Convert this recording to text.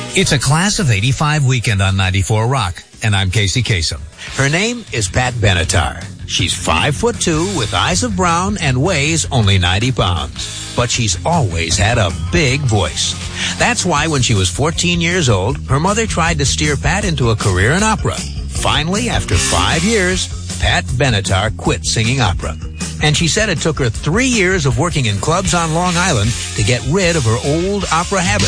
It's a class of 85 weekend on 94 Rock, and I'm Casey Kasem. Her name is Pat Benatar. She's 5'2" with eyes of brown and weighs only 90 pounds. But she's always had a big voice. That's why when she was 14 years old, her mother tried to steer Pat into a career in opera. Finally, after 5 years, Pat Benatar quit singing opera. And she said it took her 3 years of working in clubs on Long Island to get rid of her old opera habit.